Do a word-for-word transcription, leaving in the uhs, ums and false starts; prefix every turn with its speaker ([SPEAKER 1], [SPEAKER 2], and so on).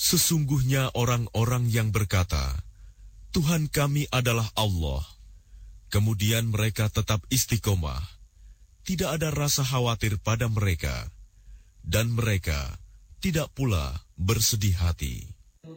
[SPEAKER 1] Sesungguhnya orang-orang yang berkata, Tuhan kami adalah Allah, kemudian mereka tetap istiqomah, tidak ada rasa khawatir pada mereka, dan mereka tidak pula bersedih hati.